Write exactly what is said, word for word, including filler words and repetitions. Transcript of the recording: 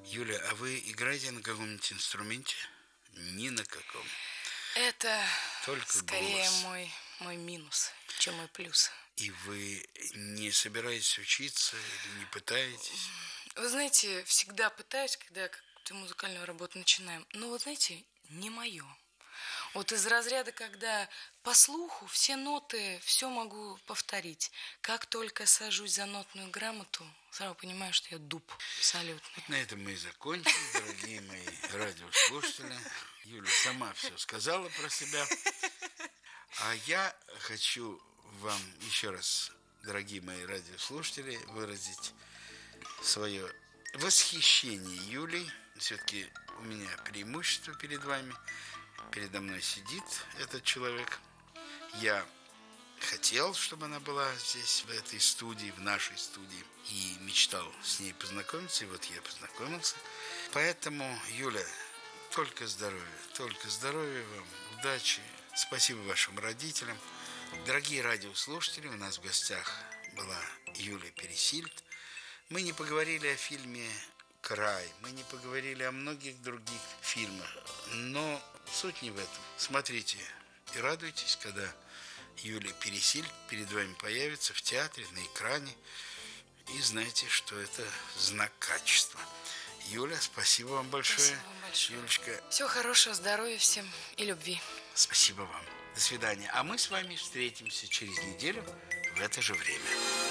Юля, а вы играете на каком-нибудь инструменте? Ни на каком. Это Только скорее голос. мой, мой минус, чем мой плюс. И вы не собираетесь учиться или не пытаетесь? Вы знаете, всегда пытаюсь, когда какую-то музыкальную работу начинаем. Но вот знаете, не мое. Вот из разряда, когда по слуху все ноты, все могу повторить. Как только сажусь за нотную грамоту, сразу понимаю, что я дуб абсолютно. На этом мы и закончим, дорогие мои радиослушатели. Юля сама все сказала про себя. А я хочу вам еще раз, дорогие мои радиослушатели, выразить свое восхищение Юлей. Все-таки у меня преимущество перед вами. Передо мной сидит этот человек. Я хотел, чтобы она была здесь, в этой студии, в нашей студии. И мечтал с ней познакомиться. И вот я познакомился. Поэтому, Юля, только здоровья, только здоровья вам, удачи. Спасибо вашим родителям. Дорогие радиослушатели, у нас в гостях была Юлия Пересильд. Мы не поговорили о фильме «Край», мы не поговорили о многих других фильмах, но суть не в этом. Смотрите и радуйтесь, когда Юлия Пересильд перед вами появится в театре, на экране, и знайте, что это знак качества. Юля, спасибо вам большое. Спасибо вам большое. Юлечка. Всего хорошего, здоровья всем и любви. Спасибо вам. До свидания. А мы с вами встретимся через неделю в это же время.